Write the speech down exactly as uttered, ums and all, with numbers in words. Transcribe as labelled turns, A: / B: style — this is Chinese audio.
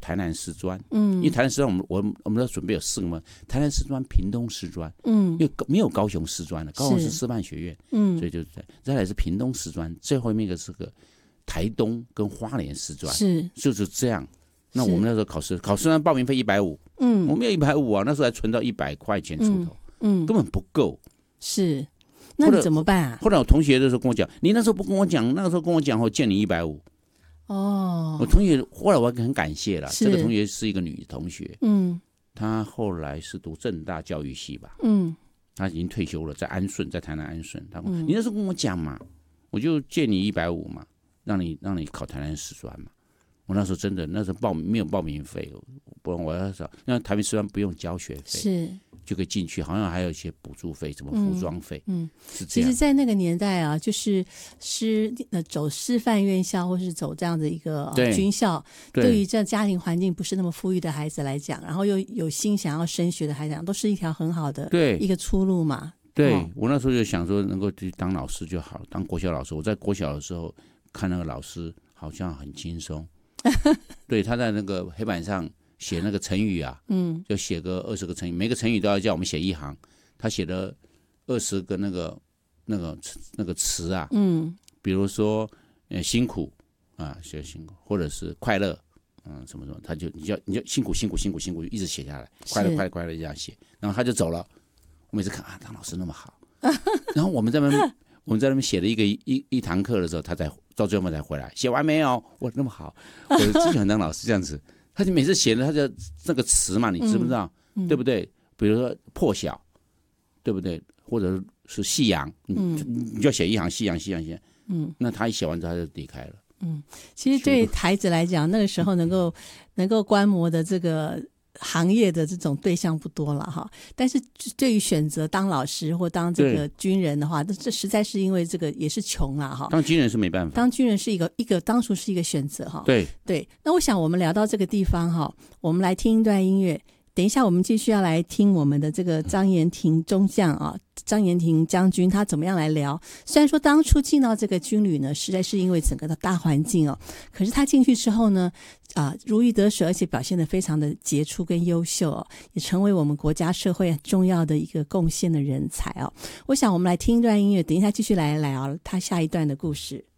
A: 台南师专，嗯，因为台南师专我们我们我们要准备有四个嘛，台南师专、屏东师专，嗯，因为没有高雄师专了，高雄是师范学院，嗯，所以就在再来是屏东师专，最后面一个是个台东跟花莲师专，是就是这样。那我们那时候考试考试呢，报名费一百五，嗯，我们要一百五啊，那时候还存到一百块钱出头，嗯，嗯根本不够，
B: 是。那你怎么办啊？
A: 后来我同学的时候跟我讲，你那时候不跟我讲，那个时候跟我讲，我借你一百五。哦，我同学后来我很感谢了，这个同学是一个女同学，嗯，她后来是读政大教育系吧，嗯，她已经退休了，在安顺，在台南安顺。她说、嗯、你那时候跟我讲嘛，我就借你一百五嘛，让你让你考台南师专嘛。我那时候真的那时候报没有报名费，不然我要找，那台南师专不用交学费，是。就可以进去，好像还有一些补助费，什么服装费，嗯，嗯是这样。
B: 其实，在那个年代啊，就是师呃走师范院校，或是走这样的一个、呃、军校，对, 对于这家庭环境不是那么富裕的孩子来讲，然后又有心想要升学的孩子讲，都是一条很好的一个出路嘛。
A: 对、哦、我那时候就想说，能够去当老师就好，当国小老师。我在国小的时候看那个老师好像很轻松，对，他在那个黑板上。写那个成语啊，嗯，就写个二十个成语，每个成语都要叫我们写一行。他写了二十个那个那个那个词啊，嗯，比如说呃辛苦啊，写辛苦，或者是快乐，嗯，什么什么，他就你就你就辛苦辛苦辛苦辛苦，一直写下来，快乐快乐快乐这样写，然后他就走了。我每次看啊，当老师那么好，然后我们在那边我们在那边写了一个一一堂课的时候，他才到最后才回来，写完没有？我那么好，我就喜欢当老师这样子。他就每次写的他的那个词嘛，你知不知道、嗯嗯？对不对？比如说破晓，对不对？或者是夕阳，嗯，你就要写一行夕阳夕阳夕阳。嗯，那他一写完之后他就离开了。
B: 嗯，其实对孩子来讲，那个时候能够能够观摩的这个行业的这种对象不多了哈。但是对于选择当老师或当这个军人的话，这实在是因为这个也是穷啦哈。
A: 当军人是没办法，
B: 当军人是一个一个当初是一个选择哈。
A: 对
B: 对，那我想我们聊到这个地方哈，我们来听一段音乐。等一下我们继续要来听我们的这个张延廷中将啊，张延廷将军他怎么样来聊。虽然说当初进到这个军旅呢，实在是因为整个的大环境哦，可是他进去之后呢啊，如鱼得水，而且表现得非常的杰出跟优秀哦，也成为我们国家社会很重要的一个贡献的人才哦。我想我们来听一段音乐，等一下继续来聊他下一段的故事。